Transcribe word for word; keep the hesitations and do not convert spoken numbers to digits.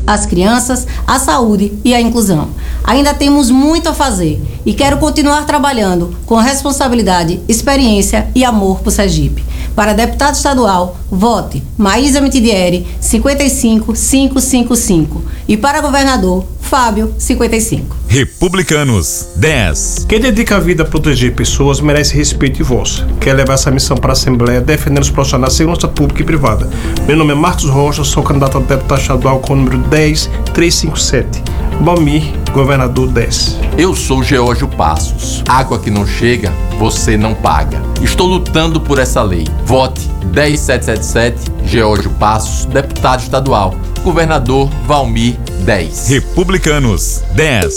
as crianças, a saúde e a inclusão. Ainda temos muito a fazer e quero continuar trabalhando com responsabilidade, experiência e amor por Sergipe. Para deputado estadual, vote Maísa Mitidieri, cinquenta e cinco mil quinhentos e cinquenta e cinco. E para governador, Fábio, cinquenta e cinco. Republicanos, dez. Quem dedica a vida a proteger pessoas merece respeito e voz. Quer levar essa missão para a Assembleia defendendo os profissionais da segurança pública e privada. Meu nome é Marcos Rocha, sou candidato a deputado estadual com o número dez mil trezentos e cinquenta e sete. Valmir, governador dez. Eu sou Geórgio Passos. Água que não chega, você não paga. Estou lutando por essa lei. Vote dez mil setecentos e setenta e sete, Geórgio Passos, deputado estadual. Governador Valmir dez. Republicanos, dez.